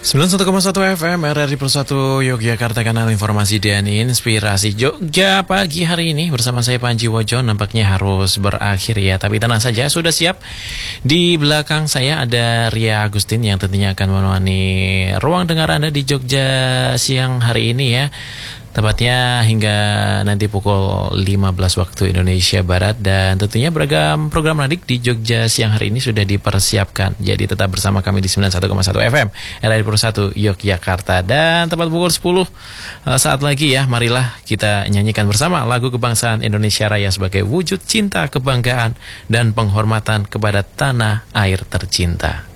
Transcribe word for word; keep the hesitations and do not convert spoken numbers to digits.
sembilan puluh satu koma satu F M R R I Persatu Yogyakarta, kanal informasi dan inspirasi Jogja pagi hari ini bersama saya Panji Wojo. Nampaknya harus berakhir ya, tapi tenang saja, sudah siap. Di belakang saya ada Ria Agustin yang tentunya akan menemani ruang dengar Anda di Jogja siang hari ini ya. Tepatnya hingga nanti pukul lima belas waktu Indonesia Barat. Dan tentunya beragam program menarik di Jogja siang hari ini sudah dipersiapkan. Jadi tetap bersama kami di sembilan puluh satu koma satu F M R R I Persatu Yogyakarta. Dan tepat pukul sepuluh saat lagi ya, marilah kita nyanyikan bersama lagu kebangsaan Indonesia Raya sebagai wujud cinta, kebanggaan, dan penghormatan kepada tanah air tercinta.